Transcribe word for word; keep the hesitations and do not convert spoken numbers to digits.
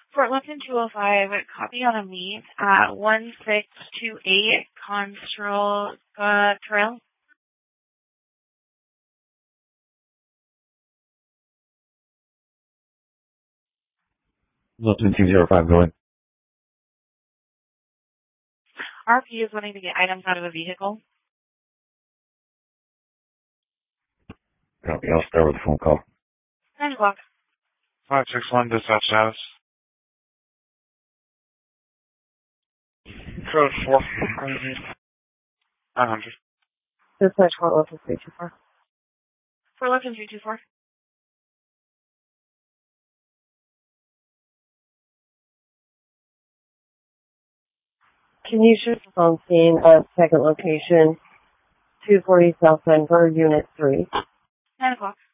Fort Lupton two oh five, copy on a meet at one six two eight Constrol uh, Trail. Lupton two oh five going. R P is wanting to get items out of a vehicle. Copy, I'll start with a phone call. nine o'clock. five six one, dispatch status. Code four hundred. nine hundred. Dispatch Fort Lupton three two four. Fort Lupton three two four. Can you shift phone scene at second location, two forty South Denver, Unit three? nine o'clock.